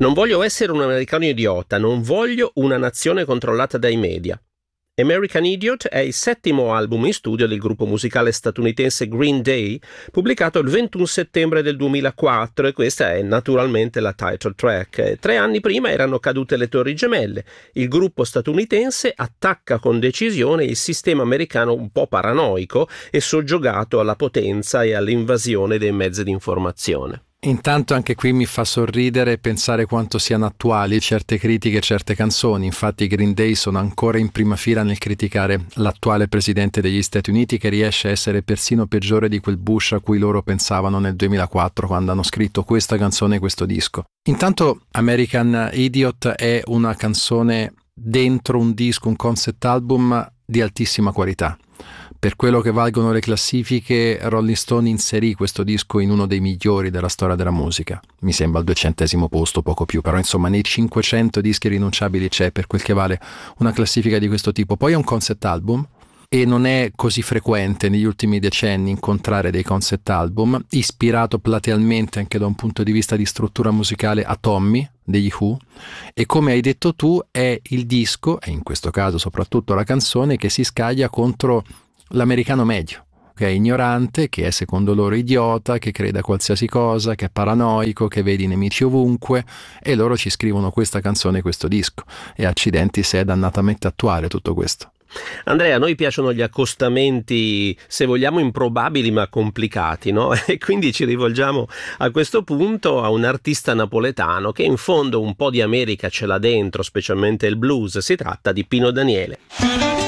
Non voglio essere un americano idiota, non voglio una nazione controllata dai media. American Idiot è il 7° album in studio del gruppo musicale statunitense Green Day, pubblicato il 21 settembre del 2004, e questa è naturalmente la title track. 3 anni prima erano cadute le Torri Gemelle. Il gruppo statunitense attacca con decisione il sistema americano un po' paranoico e soggiogato alla potenza e all'invasione dei mezzi di informazione. Intanto anche qui mi fa sorridere pensare quanto siano attuali certe critiche e certe canzoni. Infatti i Green Day sono ancora in prima fila nel criticare l'attuale presidente degli Stati Uniti, che riesce a essere persino peggiore di quel Bush a cui loro pensavano nel 2004 quando hanno scritto questa canzone e questo disco. Intanto American Idiot è una canzone dentro un disco, un concept album di altissima qualità. Per quello che valgono le classifiche, Rolling Stone inserì questo disco in uno dei migliori della storia della musica. Mi sembra al 200° posto, poco più, però insomma nei 500 dischi rinunciabili c'è, per quel che vale, una classifica di questo tipo. Poi è un concept album e non è così frequente negli ultimi decenni incontrare dei concept album, ispirato platealmente anche da un punto di vista di struttura musicale a Tommy degli Who, e come hai detto tu è il disco, e in questo caso soprattutto la canzone, che si scaglia contro l'americano medio, che è ignorante, che è secondo loro idiota, che crede a qualsiasi cosa, che è paranoico, che vede i nemici ovunque, e loro ci scrivono questa canzone e questo disco, e accidenti se è dannatamente attuale tutto questo. Andrea, a noi piacciono gli accostamenti, se vogliamo, improbabili ma complicati, no? E quindi ci rivolgiamo a questo punto a un artista napoletano che in fondo un po' di America ce l'ha dentro, specialmente il blues. Si tratta di Pino Daniele.